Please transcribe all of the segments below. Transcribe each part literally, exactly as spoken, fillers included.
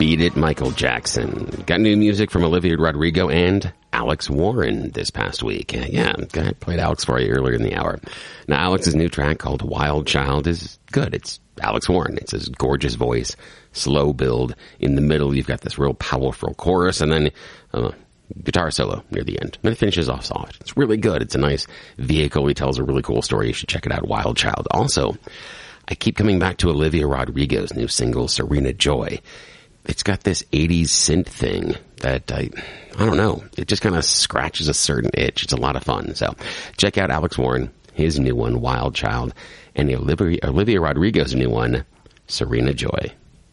Beat It, Michael Jackson. Got new music from Olivia Rodrigo and Alex Warren this past week. Uh, yeah, I played Alex for you earlier in the hour. Now, Alex's new track called Wild Child is good. It's Alex Warren. It's his gorgeous voice, slow build. In the middle, you've got this real powerful chorus, and then uh, guitar solo near the end. And it finishes off soft. It's really good. It's a nice vehicle. He tells a really cool story. You should check it out, Wild Child. Also, I keep coming back to Olivia Rodrigo's new single, Serena Joy. It's got this eighties synth thing that I, I don't know. It just kind of scratches a certain itch. It's a lot of fun. So check out Alex Warren, his new one, Wild Child, and the Olivia, Olivia Rodrigo's new one, Serena Joy.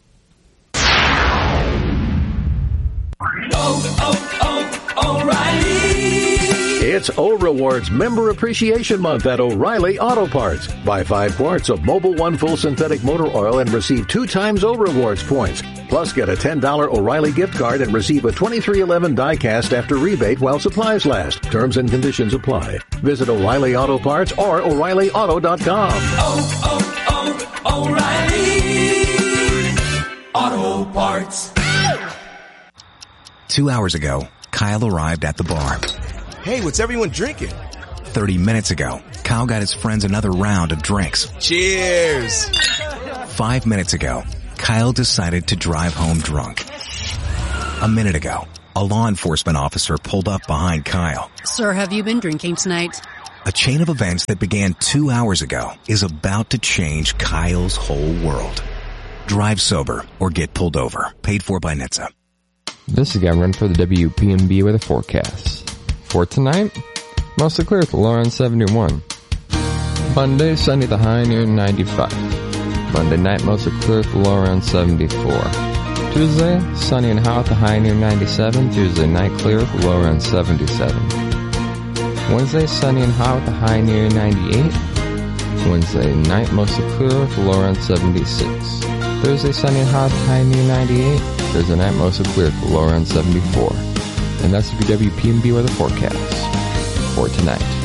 Oh, oh, oh, O'Reilly. It's O Rewards Member Appreciation Month at O'Reilly Auto Parts. Buy five quarts of Mobil One Full Synthetic Motor Oil and receive two times O Rewards points. Plus, get a ten dollars O'Reilly gift card and receive a twenty-three eleven die-cast after rebate while supplies last. Terms and conditions apply. Visit O'Reilly Auto Parts or O'Reilly Auto dot com. Oh, oh, oh, O'Reilly Auto Parts. Two hours ago, Kyle arrived at the bar. Hey, what's everyone drinking? Thirty minutes ago, Kyle got his friends another round of drinks. Cheers! Five minutes ago, Kyle decided to drive home drunk. A minute ago, a law enforcement officer pulled up behind Kyle. Sir, have you been drinking tonight? A chain of events that began two hours ago is about to change Kyle's whole world. Drive sober or get pulled over. Paid for by N H T S A. This is Cameron for the W P M B weather forecast. For tonight, mostly clear with a low around seventy-one. Monday, sunny at the high near ninety-five. Monday night, mostly clear with a low around seventy-four. Tuesday, sunny and hot with a high near ninety-seven. Tuesday night, clear with a low around seventy-seven. Wednesday, sunny and hot with a high near ninety-eight. Wednesday night, mostly clear with a low around seventy-six. Thursday, sunny and hot with a high near ninety-eight. Thursday night, mostly clear with a low around seventy-four. And that's the W P M B weather forecast for tonight.